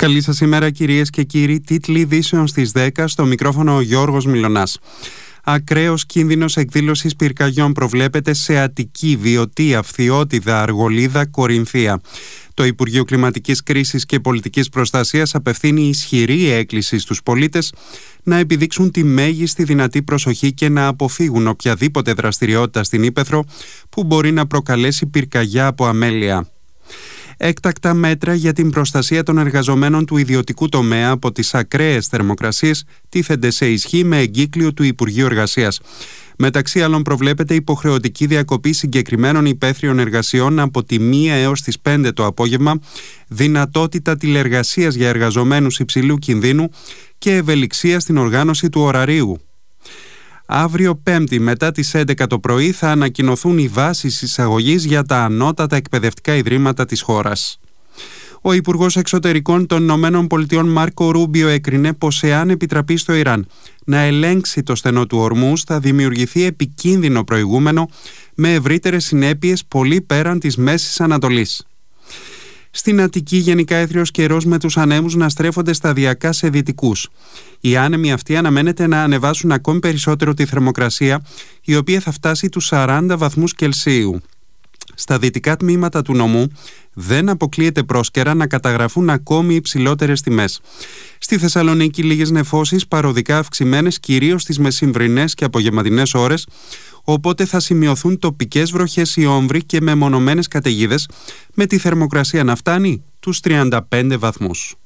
Καλή σας ημέρα κυρίες και κύριοι. Τίτλοι ειδήσεων στις 10, στο μικρόφωνο ο Γιώργος Μιλωνάς. Ακραίος κίνδυνος εκδήλωσης πυρκαγιών προβλέπεται σε Αττική, Βιωτία, Φθιώτιδα, Αργολίδα, Κορινθία. Το Υπουργείο Κλιματικής Κρίσης και Πολιτικής Προστασίας απευθύνει ισχυρή έκκληση στους πολίτες να επιδείξουν τη μέγιστη δυνατή προσοχή και να αποφύγουν οποιαδήποτε δραστηριότητα στην ύπαιθρο που μπορεί να προκαλέσει πυρκαγιά από αμέλεια. Έκτακτα μέτρα για την προστασία των εργαζομένων του ιδιωτικού τομέα από τις ακραίες θερμοκρασίες τίθενται σε ισχύ με εγκύκλιο του Υπουργείου Εργασίας. Μεταξύ άλλων προβλέπεται υποχρεωτική διακοπή συγκεκριμένων υπαίθριων εργασιών από τη 1 έως τις 5 το απόγευμα, δυνατότητα τηλεργασίας για εργαζομένους υψηλού κινδύνου και ευελιξία στην οργάνωση του ωραρίου. Αύριο Πέμπτη μετά τις 11 το πρωί θα ανακοινωθούν οι βάσεις εισαγωγής για τα ανώτατα εκπαιδευτικά ιδρύματα της χώρας. Ο Υπουργός Εξωτερικών των ΗΠΑ Μάρκο Ρούμπιο έκρινε πως εάν επιτραπεί στο Ιράν να ελέγξει το στενό του Ορμούζ θα δημιουργηθεί επικίνδυνο προηγούμενο με ευρύτερες συνέπειες πολύ πέραν της Μέσης Ανατολής. Στην Αττική γενικά έθριος καιρός με τους ανέμους να στρέφονται σταδιακά σε δυτικούς. Οι άνεμοι αυτοί αναμένεται να ανεβάσουν ακόμη περισσότερο τη θερμοκρασία, η οποία θα φτάσει τους 40 βαθμούς Κελσίου. Στα δυτικά τμήματα του νομού δεν αποκλείεται πρόσκαιρα να καταγραφούν ακόμη υψηλότερες τιμές. Στη Θεσσαλονίκη λίγες νεφώσεις παροδικά αυξημένες κυρίως στις μεσημβρινές και απογευματινές ώρες, οπότε θα σημειωθούν τοπικές βροχές ή όμβροι και μεμονωμένες καταιγίδες, με τη θερμοκρασία να φτάνει τους 35 βαθμούς.